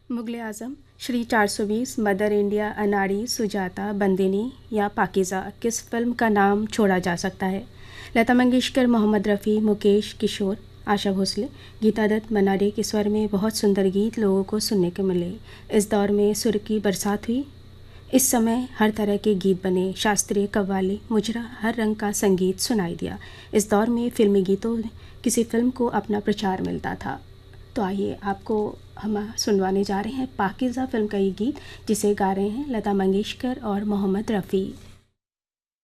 मुग़ल आज़म, Shri 420, mother India, अनाड़ी, सुजाता, बंदिनी या पाकीज़ा किस फिल्म का नाम छोड़ा जा सकता है? लता मंगेशकर, मोहम्मद रफ़ी, मुकेश, किशोर, आशा भोसले, गीता दत्त, मन्ना डे के स्वर में बहुत सुंदर गीत लोगों को सुनने को मिले। इस दौर में सुर की बरसात हुई। इस समय हर तरह के गीत बने, शास्त्रीय, कव्वाली, मुजरा, हर रंग का संगीत सुनाई दिया। इस दौर में फिल्मी गीतों किसी फिल्म को अपना प्रचार मिलता था। तो आइए आपको हम सुनवाने जा रहे हैं पाकीज़ा फिल्म का ये गीत, जिसे गा रहे हैं लता मंगेशकर और मोहम्मद रफ़ी।